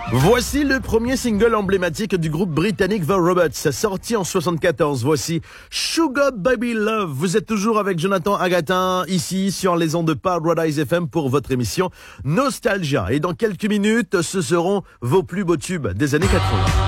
Voici le premier single emblématique du groupe britannique The Robots, sorti en 74. Voici Sugar Baby Love. Vous êtes toujours avec Jonathan Agatin, ici sur les ondes de Paradise FM pour votre émission Nostalgia. Et dans quelques minutes, ce seront vos plus beaux tubes des années 80.